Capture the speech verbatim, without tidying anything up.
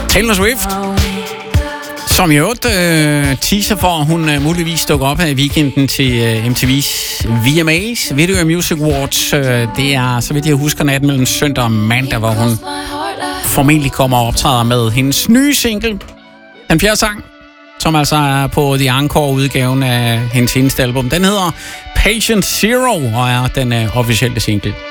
Taylor Swift, som jo øh, teaser for, at hun øh, muligvis dukker op her i weekenden til øh, M T V's V M A's Video Music Awards. Øh, det er, så vidt jeg husker, natten mellem søndag og mandag, hvor hun formentlig kommer og optræder med hendes nye single, den fjerde sang, som altså er på The Encore-udgaven af hendes seneste album. Den hedder Patient Zero og er den øh, officielle single.